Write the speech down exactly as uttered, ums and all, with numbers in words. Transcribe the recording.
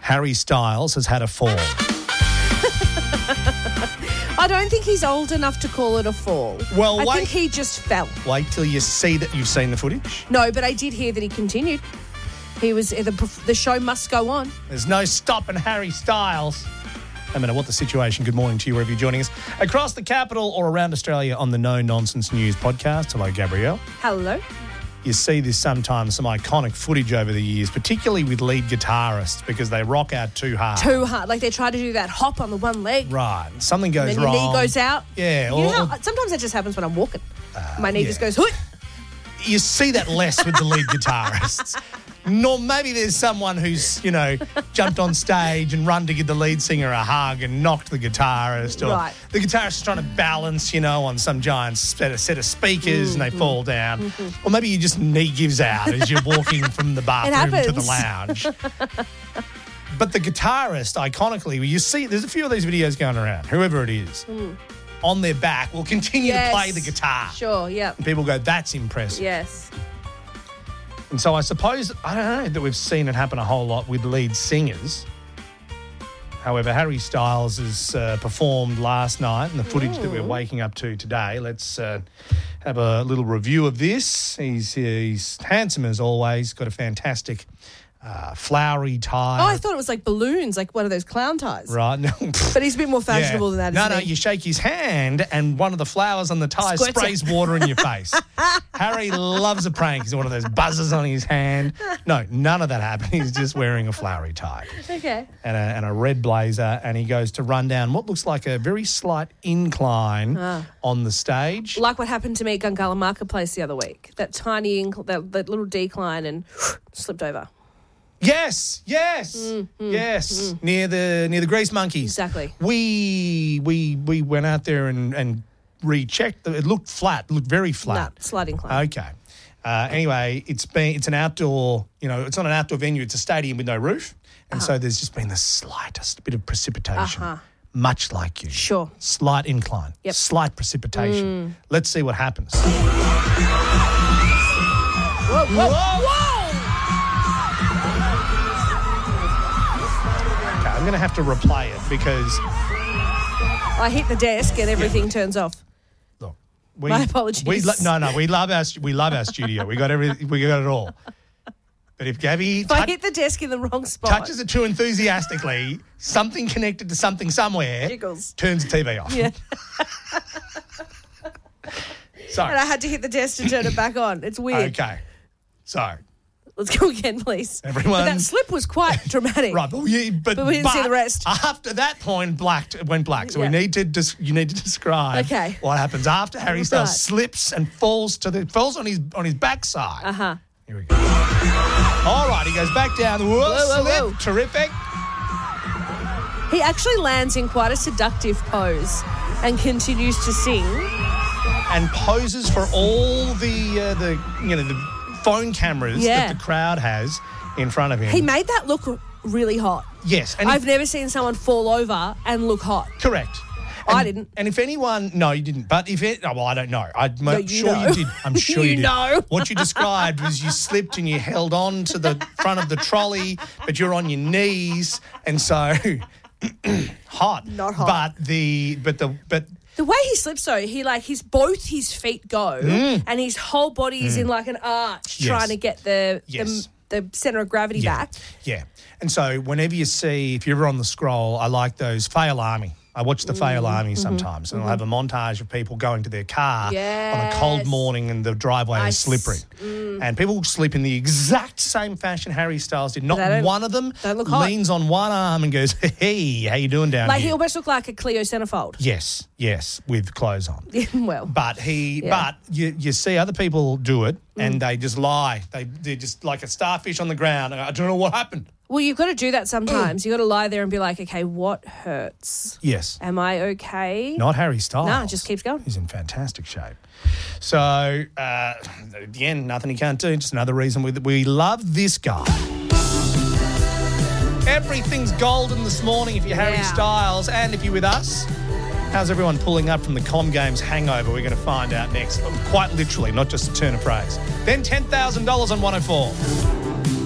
Harry Styles has had a fall. I don't think he's old enough to call it a fall. Well, I wait. think he just fell. Wait till you see that you've seen the footage. No, but I did hear that he continued. He was the, the show must go on. There's no stopping Harry Styles. No matter what the situation, good morning to you wherever you're joining us. Across the capital or around Australia on the No Nonsense News podcast. Hello, Gabrielle. Hello. You see this sometimes, some iconic footage over the years, particularly with lead guitarists because they rock out too hard. Too hard. Like they try to do that hop on the one leg. Right. Something goes and then your wrong. knee goes out. Yeah. You know Or, how, sometimes that just happens when I'm walking. Uh, My knee yeah. just goes, Hoot! You see that less with the lead guitarists. Nor maybe there's someone who's, you know, jumped on stage and run to give the lead singer a hug and knocked the guitarist. Or Right. the guitarist is trying to balance, you know, on some giant set of, set of speakers mm-hmm. and they fall down. Mm-hmm. Or maybe your just knee gives out as you're walking from the bathroom to the lounge. But the guitarist, iconically, you see, there's a few of these videos going around, whoever it is, mm. on their back will continue yes. to play the guitar. Sure, yeah. And people go, that's impressive. Yes. And so I suppose, I don't know, that we've seen it happen a whole lot with lead singers. However, Harry Styles has uh, performed last night and the footage mm. that we're waking up to today. Let's uh, have a little review of this. He's, he's handsome as always, got a fantastic uh, flowery tie. Oh, I thought it was like balloons, like one of those clown ties. Right. No. But he's a bit more fashionable yeah. than that, No, isn't no, he? you shake his hand and one of the flowers on the tie Squirts sprays it. water in your face. Harry loves a prank. He's one of those buzzers on his hand. No, none of that happened. He's just wearing a flowery tie. Okay. And a, and a red blazer, and he goes to run down what looks like a very slight incline Ah. on the stage. Like what happened to me at Gungala Marketplace the other week. That tiny, inc- that, that little decline and slipped over. Yes, yes, mm, mm, yes. Mm. Near the near the Grease Monkeys. Exactly. We we we went out there and, and rechecked. It looked flat. It looked very flat. No, slight incline. Okay. Uh, anyway, it's been it's an outdoor. You know, it's not an outdoor venue. It's a stadium with no roof, and uh-huh. so there's just been the slightest bit of precipitation. Uh-huh. Much like you. Sure. Slight incline. Yep. Slight precipitation. Mm. Let's see what happens. Whoa, whoa, whoa! Okay, I'm going to have to replay it because I hit the desk and everything Yeah. turns off. look, we, My apologies. We lo- no, no, we love our we love our studio. We got every we got it all. But if Gabby If I touch- hit the desk in the wrong spot. touches it too enthusiastically, something connected to something somewhere Jiggles. turns the T V off. Yeah. So, And I had to hit the desk to turn it back on. It's weird. okay. So, Let's go again, please. Everyone- But that slip was quite dramatic. right, but, we, but, But we didn't see the rest. After that point, black it went black. So Yeah. we need to dis- you need to describe Okay. what happens after Harry Styles Right. slips and falls to the falls on his on his backside. Uh-huh. Here we go. All right, he goes back down. Whoa, Whoa, whoa, slip. whoa. Terrific. He actually lands in quite a seductive pose and continues to sing. And poses for all the uh, the you know the phone cameras Yeah. that the crowd has in front of him. He made that look really hot. yes, and I've if, never seen someone fall over and look hot. correct. I And- didn't. And if anyone, no, you didn't. But if it, oh, well, I don't know. I'm No, you sure know. you did. I'm sure you, You did. know. What you described was you slipped and you held on to the front of the trolley, but you're on your knees, and so hot. Not hot. But the but the but The way he slips, though, he like his both his feet go and his whole body is in like an arch, Mm. Yes. trying to get the Yes. the, the center of gravity yeah, back. yeah. And so whenever you see, if you're ever on the scroll, I like those Fail Army. I watch the Fail Army sometimes, and I'll have a montage of people going to their car on a cold Yes. morning and the driveway I is slippery. s- And people slip in the exact same fashion Harry Styles did. Not They don't- one of them don't look hot. leans on one arm and goes, hey, how you doing down Like he here? almost looked like a Cleo centerfold. Yes, yes, with clothes on. well, But he, Yeah. but you, you see other people do it, Mm. and they just lie. They they're just like a starfish on the ground. I don't know what happened. well, you've got to do that sometimes. You've got to lie there and be like, okay, what hurts? Yes, Am I okay? not Harry Styles. No, it just keeps going. He's in fantastic shape. So uh, at the end, nothing he can't do. Just another reason we we love this guy. Everything's golden this morning if you're Harry Yeah. Styles, and if you're with us. How's everyone pulling up from the Com Games hangover? We're going to find out next. Quite literally, not just a turn of phrase. Then ten thousand dollars on one oh four.